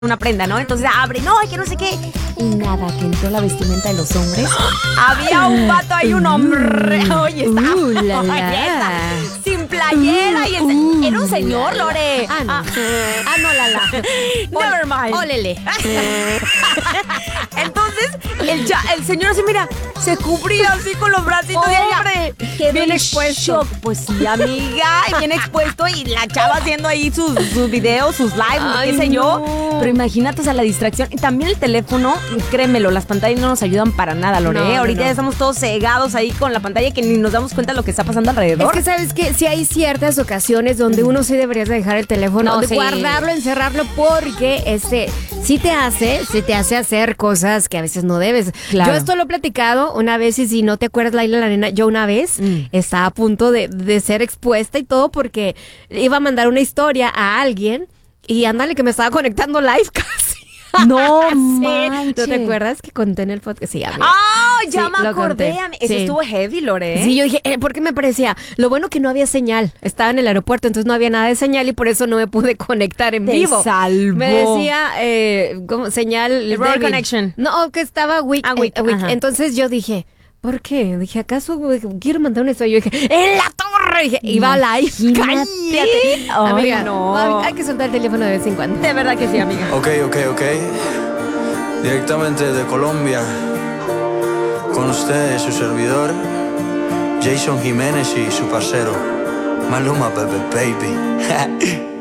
una prenda, ¿no? Entonces abre, no, que no sé qué. Y nada, que entró la vestimenta de los hombres. Había un vato ahí, un hombre. Oye, está sin playera. Y era un señor, Lore. No, Lala. Never mind. Ólele. Entonces, el señor así, mira, se cubría así con los bracitos de ¡Hombre! Quedó Bien en expuesto. shock. Pues sí, amiga, y bien expuesto. Y la chava haciendo ahí sus videos, sus lives, qué sé yo. Pero imagínate, o sea, la distracción. Y también el teléfono, créemelo, las pantallas no nos ayudan para nada, Lore. No, Ahorita no. ya estamos todos cegados ahí con la pantalla que ni nos damos cuenta de lo que está pasando alrededor. Es que sabes que si hay ciertas ocasiones donde uno sí deberías dejar el teléfono, No, de sí. guardarlo, encerrarlo, porque sí te hace hacer cosas que a veces no debes. Claro. Yo esto lo he platicado una vez, y si no te acuerdas, Laila, la nena, yo una vez estaba a punto de ser expuesta y todo porque iba a mandar una historia a alguien y ándale que me estaba conectando live casi. No Sí. manches. ¿No te acuerdas que conté en el podcast? Sí, amiga. ¡Ah! Ya Sí, me lo acordé. conté. Eso Sí. estuvo heavy, Lore. Sí, yo dije, porque me parecía, lo bueno que no había señal, estaba en el aeropuerto, entonces no había nada de señal y por eso no me pude conectar en Te vivo. salvó. Me decía, ¿cómo? Señal Error débil. connection. No, que estaba weak. Weak, ajá. Entonces yo dije, ¿por qué? Dije, ¿acaso quiero mandar una historia? Yo dije, ¡en la torre! Dije, iba live. Imagínate. ¡Cállate! Ay, Amiga, no. hay que soltar el teléfono de vez en cuando. De verdad que sí, amiga. Ok. Directamente de Colombia, con ustedes su servidor, Jason Jiménez y su parcero, Maluma Baby.